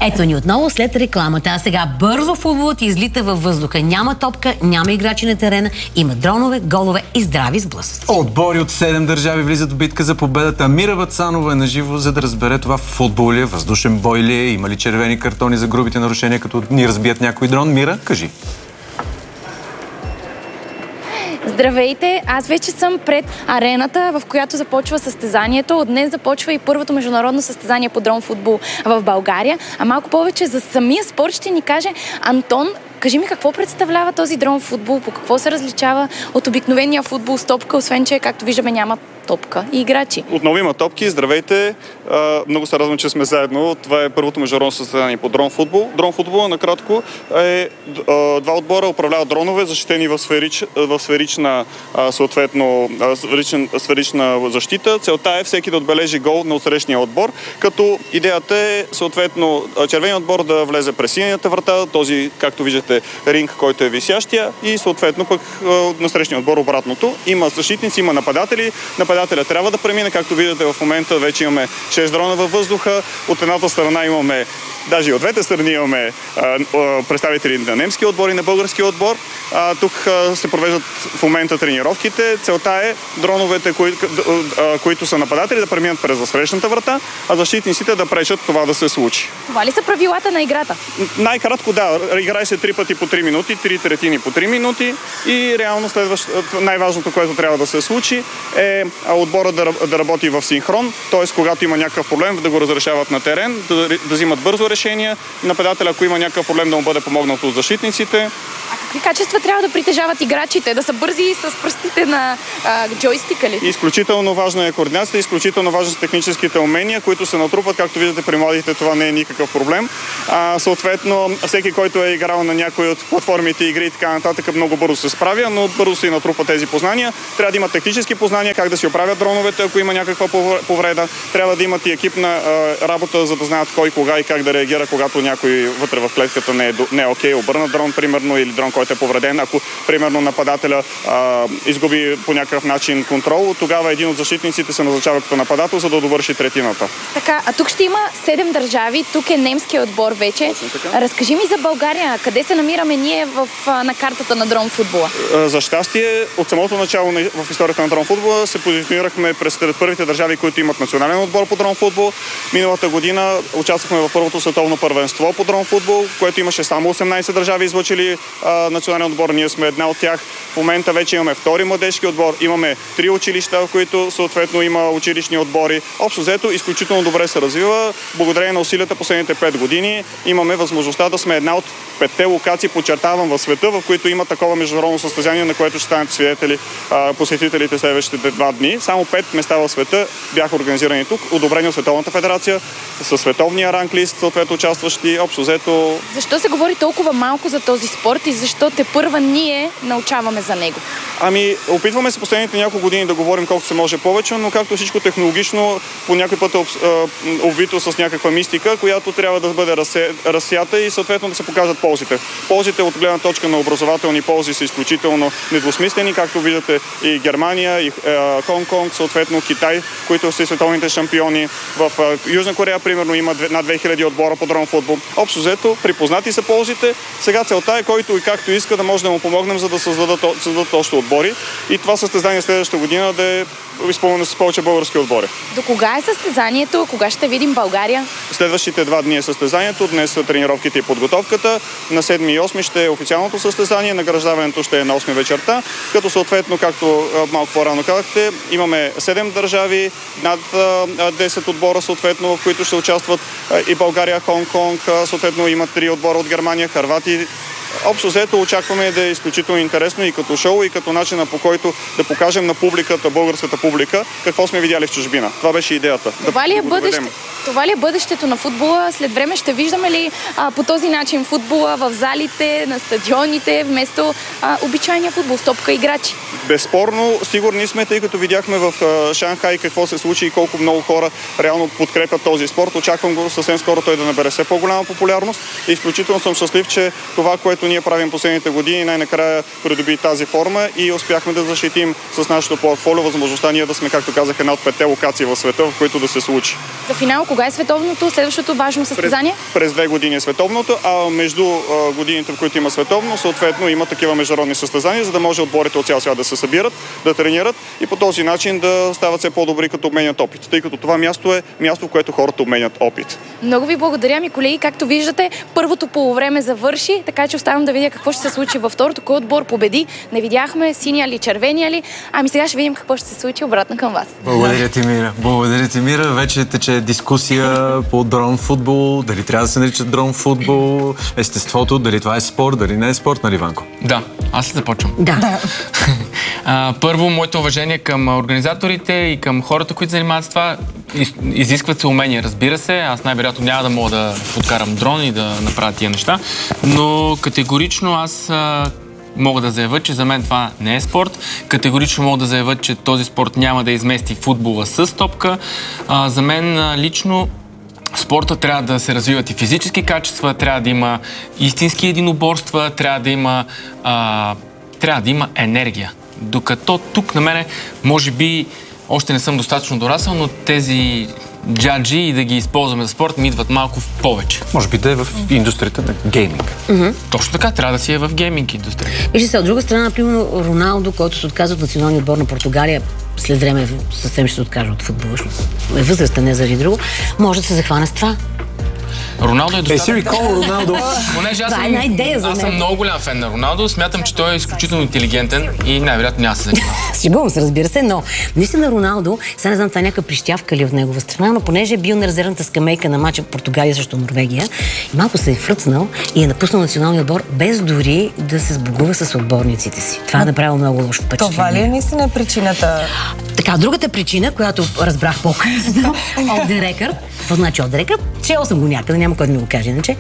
Ето ни отново след рекламата. А сега бързо футболът излита във въздуха. Няма топка, няма играчи на терена, има дронове, голове и здрави сблъсъци. Отбори от 7 държави влизат в битка за победата. Мира Вацанова е наживо, за да разбере това футбол ли е, въздушен бой ли е, има ли червени картони за грубите нарушения, като ни разбият някой дрон. Мира, кажи. Здравейте! Аз вече съм пред арената, в която започва състезанието. От днес започва и първото международно състезание по дрон футбол в България. А малко повече за самия спорт ще ни каже Антон. Кажи ми, какво представлява този дрон футбол? По какво се различава от обикновения футбол с топка, освен че, както виждаме, няма топка и играчи? Отново има топки. Здравейте! Много се радвам, че сме заедно. Това е първото международно състезание по дрон футбол. Дрон футбол, накратко, е два отбора управляват дронове, защитени в сферична защита. Целта е всеки да отбележи гол на отсрещния отбор, като идеята е съответно червеният отбор да влезе през синята врата, този, както виждате, ринг, който е висящия, и съответно пък на срещния отбор обратното. Има защитници, има нападатели. Нападателя трябва да премине, както виждате в момента вече имаме 6 дрона във въздуха. От едната страна имаме, даже и от двете страни имаме представители на немски отбор и на български отбор. Тук се провеждат в момента тренировките. Целта е дроновете, които са нападатели, да преминат през засрещната врата, а защитниците да пречат това да се случи. Това ли са правилата на играта? Най-кратко да. Играе се 3 пъти по 3 минути, 3 третини по 3 минути и реално най-важното, което трябва да се случи, е отбора да работи в синхрон, т.е. когато има някакъв проблем, да го разрешават на терен, да взимат бързо решения. Нападателя, ако има някакъв проблем, да му бъде помогнат от защитниците. А какви качества трябва да притежават играчите? Да са бързи с пръстите на джойстика ли? Изключително важна е координацията, изключително важни са техническите умения, които се натрупват. Както виждате, при младите това не е никакъв проблем. Съответно, всеки, който е играл на някои от платформите игри и така нататък, много бързо се справя, но бързо се натрупва тези познания. Трябва да има технически познания, как да си оправят дроновете, ако има някаква повреда. Трябва да имат и екипна работа, за да знаят кой, кога и как да реагира, когато някой вътре в клетката не е окей, обърнат дрон, примерно, или дрон, който е повреден. Ако, примерно, нападателя изгуби по някакъв начин контрол, тогава един от защитниците се назначава като нападател, за да довърши третината. Така, а тук ще има 7 държави, тук е немския отбор вече. Разкажи ми за България, къде се намираме ние на картата на дрон футбола? За щастие, от самото начало в историята на дрон футбола се позиционирахме сред първите държави, които имат национален отбор по дрон футбол. Миналата година участвахме в първото световно първенство по дрон футбол, в което имаше само 18 държави излъчили национален отбор. Ние сме една от тях. В момента вече имаме втори младежки отбор, имаме 3 училища, в които съответно има училищни отбори. Общо взето изключително добре се развива. Благодарение на усилията последните 5 години имаме възможността да сме една от 5-те локации, подчертавам, в света, в които има такова международно състезание, на което ще станат свидетели посетителите следващите 2 дни. Само 5 места в света бяха организирани тук, одобрени от Световната федерация, със световния ранглист, съответно участващи. Общо взето. Защо се говори толкова малко за този спорт и защо тепърва ние научаваме за него? Опитваме се последните няколко години да говорим колкото се може повече, но както всичко технологично, по някой път е обвито с някаква мистика, която трябва да бъде разсята и съответно да се покажат ползите. Ползите от гледна точка на образователни ползи са изключително недвусмислени, както виждате и Германия, и Хонг-Конг, съответно Китай, които са световните шампиони. В Южна Корея, примерно, има над 2000 отбора по дрон футбол. Общо взето, припознати са ползите. Сега целта е който и както иска да може да му помогнем, за да създадат още отбори. И това състезание следващата година да е изпълнено с повече български отбори. До кога е състезанието? Кога ще видим България? Следващите 2 дни е състезанието. Днес са тренировките и подготовката. На 7 и 8 ще е официалното състезание. Награждаването ще е на 8 вечерта. Като съответно, както малко по-рано казахте, имаме 7 държави, над 10 отбора, съответно, в които ще участват и България, Хонг-Конг, съответно има 3 отбора от Германия, Хърватия. Общо взето очакваме да е изключително интересно и като шоу, и като начина, по който да покажем на публиката, българската публика, какво сме видяли в чужбина. Това беше идеята. Това ли е бъдещето на футбола? След време ще виждаме ли по този начин футбола в залите, на стадионите, вместо обичайния футбол с топка играчи? Безспорно, сигурни сме, тъй като видяхме в Шанхай какво се случи и колко много хора реално подкрепят този спорт. Очаквам го съвсем скоро той да набере все по-голяма популярност. И изключително съм щастлив, че това, което което ние правим последните години, най-накрая придоби тази форма и успяхме да защитим с нашото портфолио възможността ние да сме, както казах, една от 5 локации в света, в които да се случи. За финал, кога е световното, следващото важно състезание? През 2 години е световното, а между годините, в които има световно, съответно има такива международни състезания, за да може отборите от цял свят да се събират, да тренират и по този начин да стават все по-добри, като обменят опит. Тъй като това място е място, в което хората обменят опит. Много ви благодаря, ми колеги. Както виждате, първото полувреме завърши, така че оставам да видя какво ще се случи във второто. Кой отбор победи? Не видяхме синия ли, червения ли? Ами сега ще видим какво ще се случи обратно към вас. Благодаря ти, Мира. Благодаря ти, Мира. Вече тече дискусия по дрон футбол, дали трябва да се нарича дрон футбол, естеството, дали това е спорт, дали не е спорт, нали, Ванко? Да, аз ли започвам? Да. Първо, моето уважение към организаторите и към хората, които занимават с това. Изискват се умения, разбира се. Аз най-вероятно няма да мога да подкарам дрон и да направя тия неща, но категорично аз мога да заявя, че за мен това не е спорт. Категорично мога да заявя, че този спорт няма да измести футбола с топка. За мен лично спорта трябва да се развиват и физически качества, трябва да има истински единоборства, трябва да има енергия. Докато тук на мене, може би, още не съм достатъчно дорасъл, но тези джаджи и да ги използваме за спорт ми идват малко в повече. Може би да е в индустрията на гейминг. Точно така, трябва да си е в гейминг индустрията. Вижте се, от друга страна, примерно Роналдо, който се отказва от националния отбор на Португалия, след време съвсем ще се откаже от футбола, е възрастен, не заради друго, може да се захване с това. Роналдо е достатъчно. Роналдо. Понеже аз Това е една идея за съм него. много голям фен на Роналдо, смятам, че той е изключително интелигентен и най-вероятно няма да се занимава. Шегувам се, разбира се, но наистина Роналдо, сега не знам, това е някаква прищявка ли от негова страна, но понеже е бил на резервната скамейка на мача Португалия срещу Норвегия, и малко се е фръцнал и е напуснал националния отбор, без дори да се сбогува с отборниците си. Това е направило много лошо впечатление. Това ли е наистина причината? Така, другата причина, която разбрах по-късно, off the record, какво значи off the record? Чела съм го някъде, няма който ми го каже, иначе.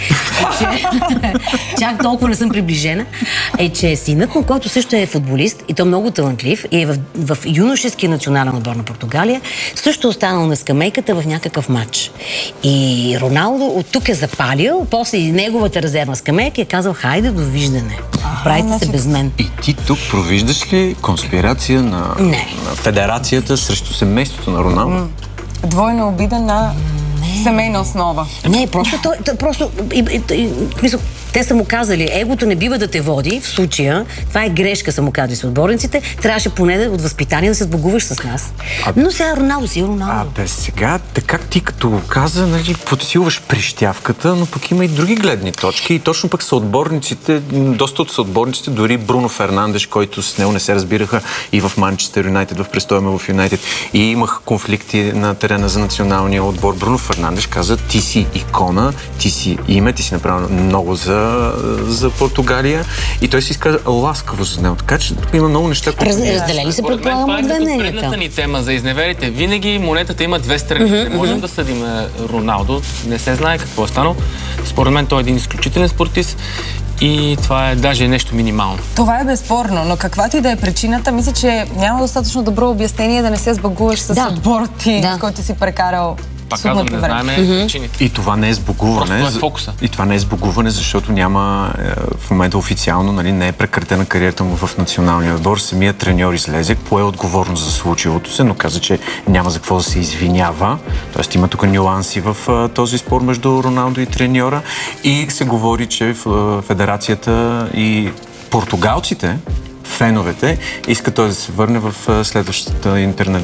Чак толкова не съм приближена. Е, че синът му, който също е футболист, и то много талантлив, и е в юношеския национален отбор на Португалия, също останал на скамейката в някакъв матч. И Роналдо от тук е запалил, после и неговата резервна скамейка е казал, хайде, довиждане. Правите се без мен. И ти тук провиждаш ли конспирация на федерацията срещу семейството на Роналдо? Двойна обида на семейна основа. Не, просто мисля, те са му казали, егото не бива да те води, в случая, това е грешка, са му казали с отборниците, трябваше поне от възпитание да се сбогуваш с нас. Но сега Роналдо си е Роналдо. Сега, така ти като го каза, нали, подсилваш прищявката, но пък има и други гледни точки и точно пък са отборниците, доста от съотборниците, дори Бруно Фернандеш, който с него не се разбираха и в Манчестър Юнайтед, в престоя му в Юнайтед, и имах конфликти на терена за националния отбор. Бруно Фернандеш каза, ти си икона, ти си име, ти си направил много за Португалия и той си изказа ласкаво за него. Така че тук има много неща, които... Разделели се, предполагам, от две мнения. Това е предната ни тема за изневерите. Винаги монетата има две страни. Не можем да съдим Роналдо. Не се знае какво е станало. Според мен той е един изключителен спортист и това е даже нещо минимално. Това е безспорно, но каквато и да е причината, мисля, че няма достатъчно добро обяснение да не се сбъгуваш с отбора ти, с който си прекарал. Пак казвам, не знаем причините. И това не е сбогуване. Просто е фокуса. И това не е сбогуване, защото няма в момента официално, нали, не е прекратена кариерата му в националния отбор. Самият треньор излезе, пое отговорност за случилото се, но каза, че няма за какво да се извинява. Тоест има тук нюанси в този спор между Роналдо и треньора. И се говори, че в федерацията и португалците, феновете, искат той да се върне в следващата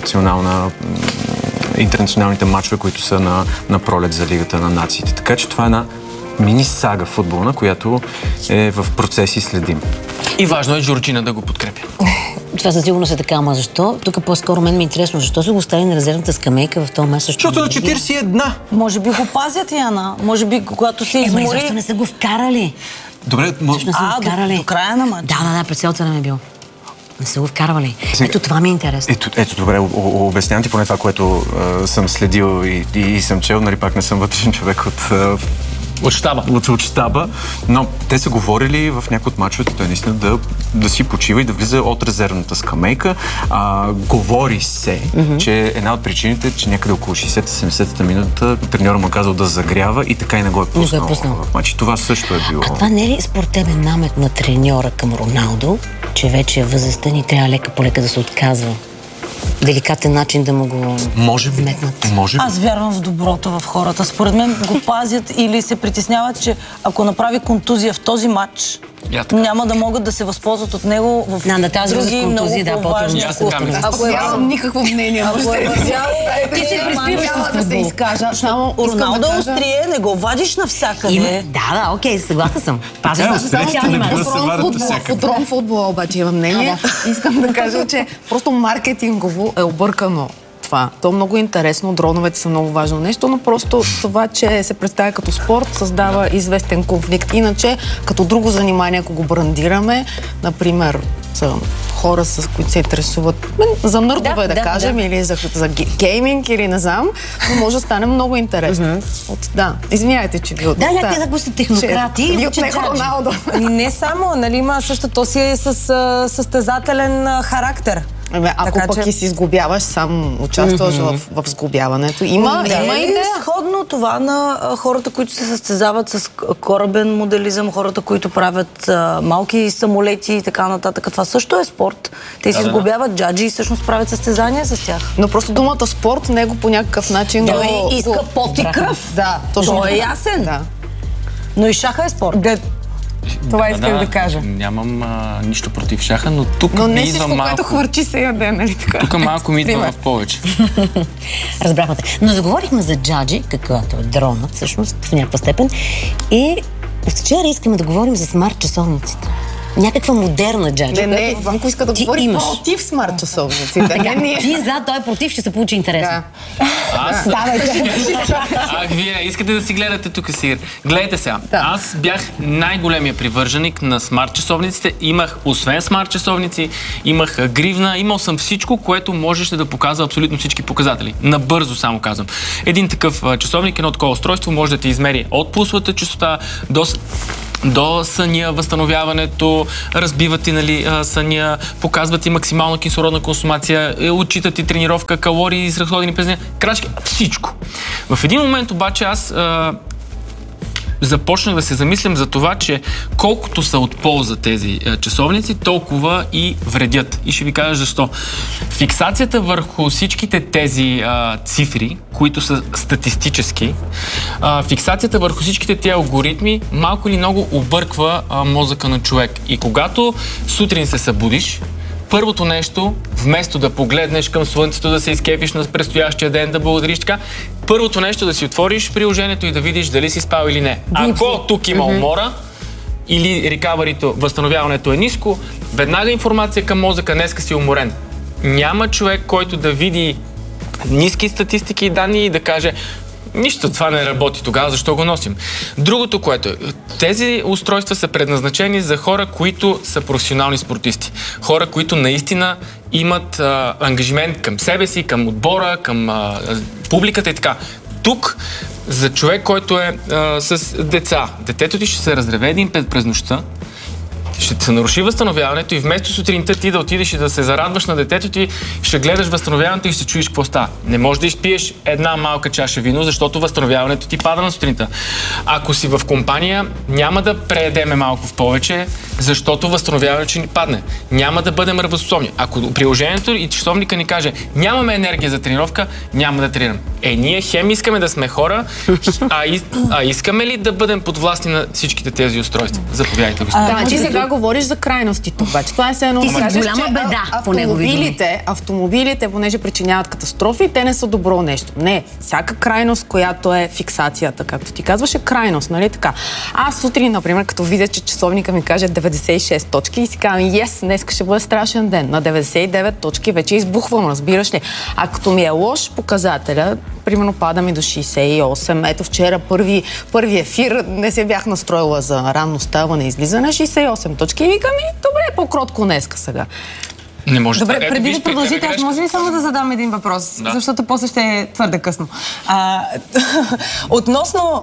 интернационалните матчове, които са на пролет за Лигата на нациите. Така че това е една мини сага футболна, която е в процес и следим. И важно е Жорджина да го подкрепя. Това със сигурност е така, ама защо? Тук по-скоро мен ми е интересно, защо са го оставили на резервната скамейка в този месец? Защото на 41! Може би го пазят, Яна. Може би, когато се измори... Защо не са го вкарали? Добре, до края на матча. Да, през цялото време е бил. Не са го вкарвали. Ето това ми е интересно. Ето добре, обяснявам ти поне това, което съм следил и съм чел, нали пак не съм вътрешен човек от От щаба, но те са говорили в някои от мачовете, той наистина да си почива и да влиза от резервната скамейка. Говори се, че една от причините, че някъде около 60-70-та минута треньора му казал да загрява и така и не го е пуснал в матч. Това също е било. А това не е ли според тебе намет на треньора към Роналдо, че вече е възрастен и трябва лека по лека да се отказва? Деликатен начин да му го вметнат. Аз вярвам в доброто в хората. Според мен го пазят или се притесняват, че ако направи контузия в този матч, няма да могат да се възползват от него в други много по-важни. Аз нямам никакво мнение. Ти се приспиваш да се изкажа. Роналдо острие, не го вадиш навсякъде. Да, окей, съгласна съм. По дрон футбола обаче имам мнение. Искам да кажа, че просто маркетингово е объркано това. То е много интересно, дроновете са много важно нещо, но просто това, че се представя като спорт, създава известен конфликт. Иначе, като друго занимание, ако го брандираме, например, са хора, с които се интересуват за нърдове, да кажем, или за гейминг, или не знам, но може да стане много интересно. Извиняйте, че ви Да, някакви са технократи. Ви отнех Роналдо. Не само, нали, има също, то си е с състезателен характер. Ако пък и си сглобяваш, сам участваш в сглобяването. Има идея. Сходно това на хората, които се състезават с корабен моделизъм, хората, които правят малки самолети и така нататък. Това също е спорт. Те си сглобяват джаджи и всъщност правят състезания с тях. Но просто думата спорт него по някакъв начин иска пот и кръв. Да, точно. То е ясен. Но и шаха е спорт. Това исках да кажа. Нямам нищо против шаха, но тук ми идва малко. Но не всичко, което хвърчи се яде, нали така? Тук малко ми идва в повече. Разбрахме. Но заговорихме за джаджи, каквато е дронът, всъщност, в някаква степен. И вчера искаме да говорим за смарт часовниците. Някаква модерна джаджи. Не, Ванко иска да говори против смарт часовниците. Ти за, той е против, ще се получи интересно. Вие искате да си гледате тук сир. Гледайте сега. Аз бях най-големия привърженик на смарт часовниците. Имах, освен смарт часовници, имах гривна, имал съм всичко, което можеше да показва абсолютно всички показатели. Набързо само казвам. Един такъв часовник, едно такова устройство може да ти измери от пулсовата честота до съня, възстановяването, разбиват ти, нали, съня, показват ти максимална кислородна консумация, отчитат ти тренировка, калории, изразходени през деня, крачки, всичко. В един момент обаче аз започнах да се замислям за това, че колкото са от полза тези часовници, толкова и вредят. И ще ви кажа защо. Фиксацията върху всичките тези цифри, които са статистически, фиксацията върху всичките тези алгоритми малко или много обърква мозъка на човек. И когато сутрин се събудиш, първото нещо, вместо да погледнеш към слънцето, да се изкефиш на предстоящия ден, да благодариш така, първото нещо да си отвориш приложението и да видиш дали си спал или не. Ако тук има умора или рекаварито, възстановяването е ниско, веднага информация към мозъка, днеска си уморен. Няма човек, който да види ниски статистики и данни и да каже: нищо, това не работи тогава, защо го носим? Другото, което е, тези устройства са предназначени за хора, които са професионални спортисти. Хора, които наистина имат ангажимент към себе си, към отбора, към публиката и така. Тук, за човек, който е с деца, детето ти ще се разреве един път през нощта, ще се наруши възстановяването и вместо сутринта ти да отидеш и да се зарадваш на детето ти, ще гледаш възстановяването и ще чуеш какво става. Не можеш да изпиеш една малка чаша вино, защото възстановяването ти пада на сутринта. Ако си в компания, няма да преедеме малко в повече, защото възстановяването ще ни падне. Няма да бъдем работоспособни. Ако приложението и часовника ни каже: нямаме енергия за тренировка, няма да тренирам. Ние хем искаме да сме хора, а искаме ли да бъдем подвластни на всичките тези устройства? Заповядайте, господин. Сега говориш за крайностите, обаче. Това е все едно. Ти си голяма беда. Автомобилите, понеже причиняват катастрофи, те не са добро нещо. Не, всяка крайност, която е фиксацията, както ти казваш, е крайност, нали така? Аз сутрин, например, като видя, че часовника ми каже 96 точки и си казвам: днес ще бъде страшен ден. На 99 точки вече избухвам, разбираш ли? А като ми е лош показателя, примерно пада ми до 68. Ето вчера първи ефир, не се бях настроила за ранно ставане и излизане, 68 точки и викам: добре, по-кротко днеска сега. Не може. Добре, преди да продължите, аз може ли само да задам един въпрос? Да. Защото после ще е твърде късно. Относно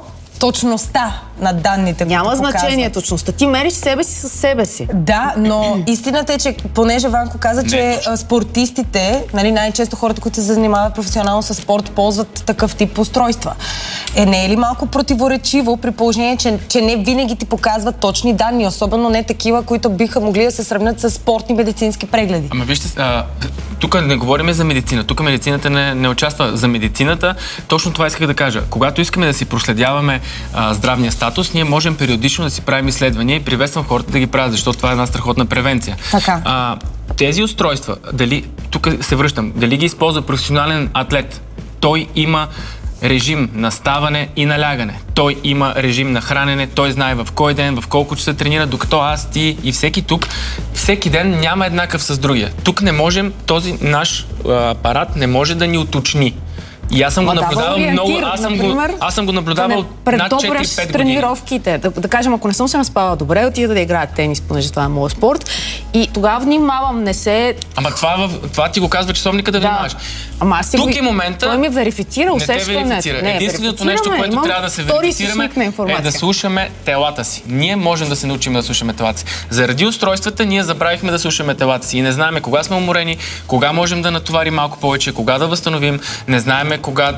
точността на данните. Няма значение точността. Ти мериш себе си със себе си. Да, но истината е, че понеже Ванко каза, че спортистите, нали, най-често хората, които се занимават професионално с спорт, ползват такъв тип устройства. Не е ли малко противоречиво при положение, че не винаги ти показват точни данни, особено не такива, които биха могли да се сравнят с спортни медицински прегледи? Ама вижте, тук не говорим за медицина. Тук медицината не участва. За медицината точно това исках да кажа. Когато искаме да си проследяваме здравния статус, ние можем периодично да си правим изследвания и приветствам хората да ги правят, защото това е една страхотна превенция. Така. Тези устройства, тук се връщам, дали ги използва професионален атлет, той има режим на ставане и налягане. Той има режим на хранене, той знае в кой ден, в колко часа тренира, докато аз, ти и всеки тук, всеки ден няма еднакъв с другия. Тук не можем, този наш апарат не може да ни уточни. И аз съм го наблюдавал много. Аз съм го наблюдавал над 4-5 години. Тренировките. Да кажем, ако не съм се наспала добре, отида да играя тенис, понеже това е моят спорт. И тогава внимавам, не се... Ама това ти го казва часовника да внимаваш. Ама аз тук е момента... Той ми верифицира усещането. Единственото нещо, което трябва да се верифицираме, е да слушаме телата си. Ние можем да се научим да слушаме телата си. Заради устройствата ние забравихме да слушаме телата си и не знаем кога сме уморени, кога можем да натоварим малко повече, кога да възстановим, не знаем кога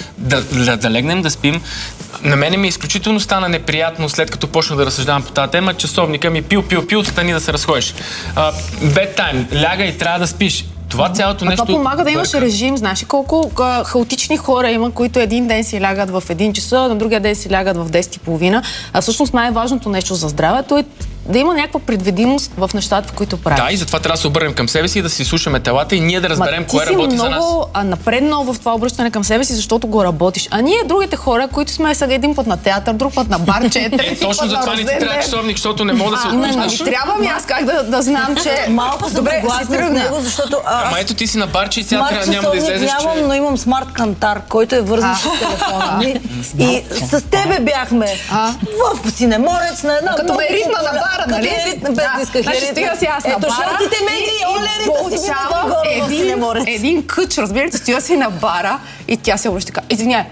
да легнем, да спим. На мене ми изключително стана неприятно, след като почна да разсъждавам по тази тема, часовника ми пил, стани да се разходиш. Бедтайм, лягай, трябва да спиш. Това цялото нещо... Това помага да имаш режим. Знаеш колко хаотични хора има, които един ден си лягат в 1 часа, на другия ден си лягат в 10:30. А всъщност най-важното нещо за здравето е да има някаква предвидимост в нещата, в които правим. Да, и затова трябва да се обърнем към себе си и да си слушаме телата и ние да разберем кое работи за нас. Ти си много напреднал в това обръщане към себе си, защото го работиш. А ние, другите хора, които сме сега един път на театър, друг път на барче, точно за това не ти трябва часовник, защото не мога да се отпущаш. Трябва ми аз как да знам, че... Малко съм съгласна с него, защото... Ама ето ти си на барче и сега няма да излезеш, че... Нямам, но имам смарт кантар, който е вързан с телефона ми. И с тебе бяхме в Синеморец на една... Като ме ритна на бара, нали? Без да исках стига си аз на бара. Ето шортите медии, олерите си бяха в Синеморец. Един къч, разбирате, стоя си на бара и тя се обръща така. Извиняй.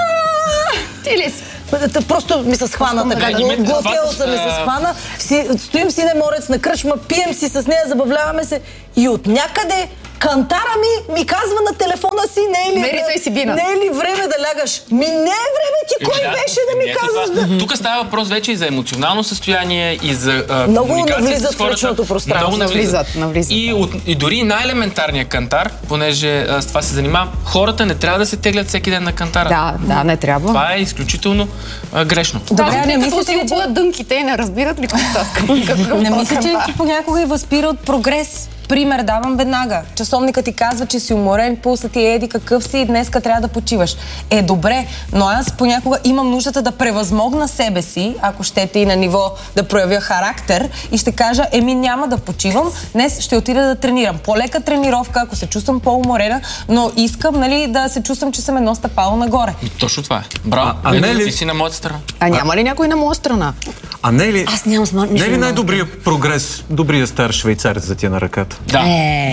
Ти ли си? Просто ми се схвана така. Глупело се ми се схвана. Стоим в Синеморец на кръчма, пием си с нея, забавляваме се и от някъде кантара ми казва на телефона си, не е ли време да лягаш? Не е време, ти кой беше да ми казваш? Тук става въпрос вече и за емоционално състояние, и за много навлизат в личното пространство. Много навлизат. И дори най-елементарният кантар, понеже с това се занимавам, хората не трябва да се теглят всеки ден на кантара. Да, не трябва. Това е изключително грешно. Добре, не мисля, че обудат дънките и не разбират ли какво Не мисля, че понякога и възпира от прогрес. Пример давам веднага. Часовникът ти казва, че си уморен, пулсът ти еди какъв си и днеска трябва да почиваш. Добре, но аз понякога имам нуждата да превъзмогна себе си, ако щете и на ниво да проявя характер и ще кажа, няма да почивам, днес ще отида да тренирам. По-лека тренировка, ако се чувствам по-уморена, но искам, да се чувствам, че съм едно стъпало нагоре. Точно това е. Браво. Ти си на моята страна. Няма ли някой на моя страна? Не е ли, аз нямам смарт. Не е ли най-добрият прогрес, добрият стар швейцарец да ти е на ръката? Да.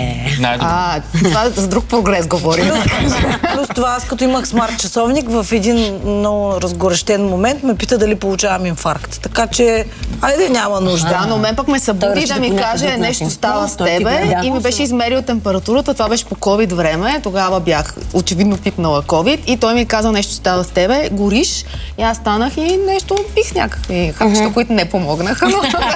Това за друг прогрес говорим. Плюс това, аз като имах смарт часовник, в един много разгорещен момент ме пита дали получавам инфаркт. Така че, няма нужда. Да, но мен пък ме събуди да ми каже нещо става с тебе и ми беше измерил температурата. Това беше по COVID време. Тогава бях очевидно пипнала COVID и той ми каза нещо става с тебе, гориш. И аз станах и нещо пих някакви хапчета, които не помогнаха.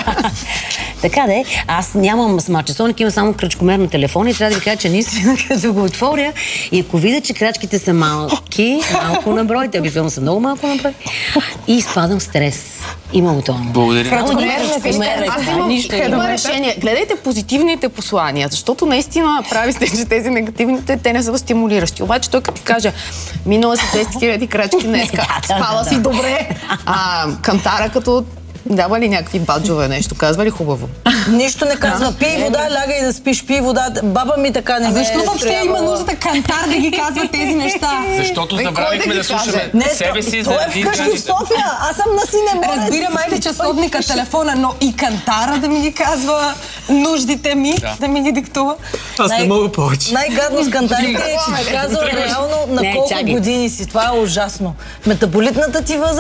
Така де, аз нямам смарт часовник, имам само крачкомер на телефона и трябва да ви кажа, че наистина като го отворя и ако видя, че крачките са малки, малко на брой, те обикновено са много малко на брой, и изпадам в стрес. Има това. Благодаря. Аз имам едно решение. Гледайте позитивните послания, защото наистина прави сте, че тези негативните, те не са стимулиращи. Обаче той като ти каже, минала си 10 000 крачки днеска, спала си добре, кантара като дава ли някакви баджове нещо? Казва ли хубаво? Нищо не казва. Пий вода, лягай да спиш, пий вода. Баба ми така не ме е. Защо въобще има нужда кантар да ги казва тези неща? Защото забравихме да слушаме себе си. Той е вкъщи в София. Аз съм на Синеморец. Разбирам, часовника, телефона, но и кантара да ми ги казва нуждите ми, да ми ги диктува. Аз не мога повече. Най-гадно с кантарите е, че ти казва реално на колко години си. Това е ужасно. Метаболитната ти възраст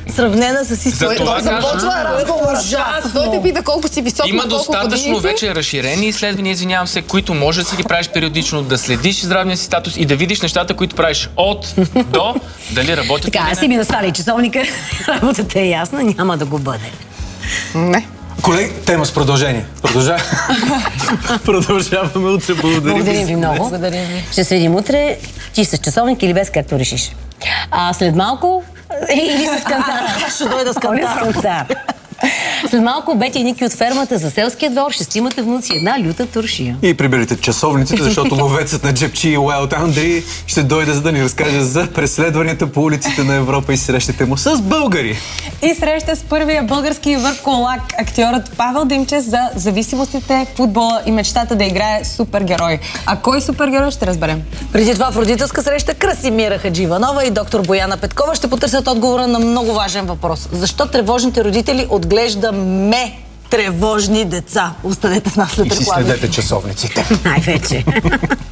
сравнена с историята. това Започва разговор. Той те пита колко си висок, Има на колко години достатъчно си. вече разширени изследвания, извинявам се, които може да си ги правиш периодично, да следиш здравния си статус и да видиш нещата, които правиш от до, дали работят Така, или си ми насваля часовника, работата е ясна, няма да го бъде. Не. Колеги, тема с продължение. Продължаваме утре. Благодарим ви много. Благодарим ви. Ще се видим утре, ти с часовник или без, както решиш. А след малко... Или с кантара. Ще дойда с кантар. След малко Бети и Ники от фермата за селския двор, шестимата внуци, една люта туршия. И приберете часовниците, защото ловецът на джепчи Уайлд Андри ще дойде, за да ни разкаже за преследванията по улиците на Европа и срещите му с българи. И среща с първия български върколак, актьорът Павел Димчев за зависимостите, футбола и мечтата да играе супергерой. А кой супергерой ще разберем? Преди това в родителска среща Красимира Хадживанова и доктор Бояна Петкова ще потърсят отговора на много важен въпрос. Защо тревожните родители отглеждаме тревожни деца? Останете с нас след И си реклами. следете часовниците. Най-вече.